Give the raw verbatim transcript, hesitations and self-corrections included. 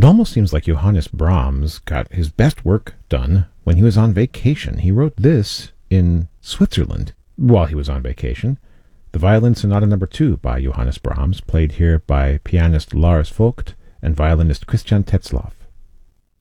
It almost seems like Johannes Brahms got his best work done when he was on vacation. He wrote this in Switzerland while he was on vacation. The Violin Sonata Number two by Johannes Brahms, played here by pianist Lars Vogt and violinist Christian Tetzlaff.